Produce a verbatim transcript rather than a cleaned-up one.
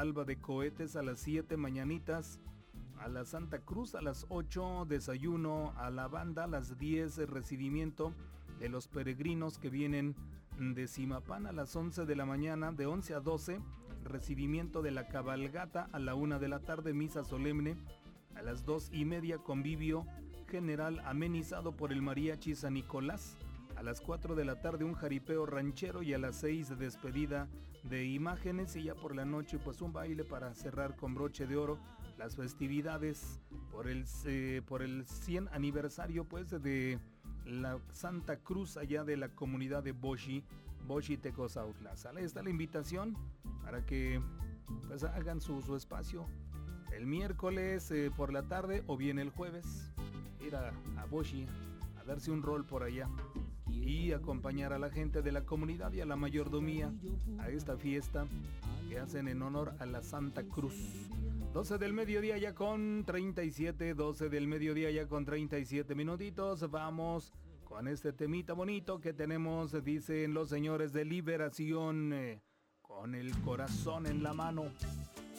alba de cohetes a las siete, mañanitas a la Santa Cruz a las ocho, desayuno a la banda a las diez, recibimiento de los peregrinos que vienen de Zimapán a las once de la mañana, de once a doce, recibimiento de la cabalgata a la una de la tarde, misa solemne a las dos y media, convivio general amenizado por el Mariachi San Nicolás. A las cuatro de la tarde un jaripeo ranchero y a las seis despedida de imágenes, y ya por la noche pues un baile para cerrar con broche de oro las festividades por el, eh, por el cien aniversario pues de la Santa Cruz allá de la comunidad de Boxi, Boxi Tecozautla. Ahí está la invitación para que pues hagan su, su espacio el miércoles eh, por la tarde o bien el jueves, ir a, a Boxi a darse un rol por allá y acompañar a la gente de la comunidad y a la mayordomía a esta fiesta que hacen en honor a la Santa Cruz. doce del mediodía ya con treinta y siete, doce del mediodía ya con treinta y siete minutitos. Vamos con este temita bonito que tenemos, dicen los señores de Liberación, eh, con el corazón en la mano.